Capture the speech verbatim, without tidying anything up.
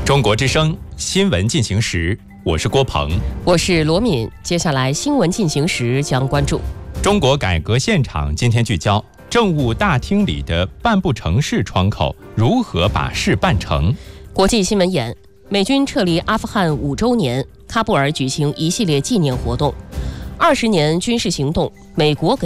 中国之声新闻进行时，我是郭鹏， 我是罗敏。接下来新闻进行时将关注中国改革现场。今天聚焦政务大厅里的办不成事窗口，如何把事办成？ 国际新闻眼：美军撤离阿富汗五周年，喀布尔举行一系列纪念活动。二十年军事行动，美国给